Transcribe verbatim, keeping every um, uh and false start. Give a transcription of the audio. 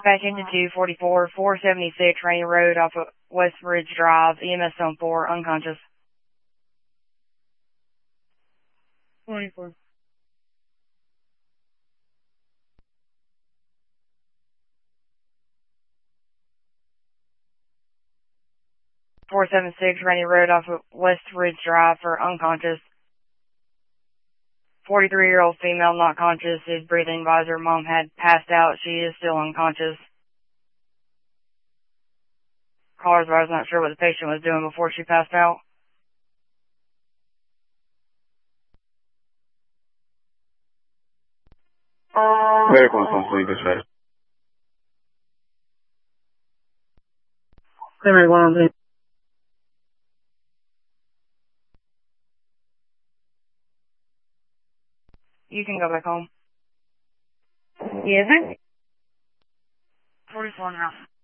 Dispatch into two forty-four, four seventy-six Rainy Road off of West Ridge Drive, E M S zone four, unconscious. twenty-four. four seventy-six Rainy Road off of West Ridge Drive for unconscious. forty-three-year-old female not conscious is breathing advisor. Mom had passed out. She is still unconscious. Caller's advisor not sure what the patient was doing before she passed out. Medical and complete dispatch. Primary one on three. You can go back home. Yes, sir. forty-four now.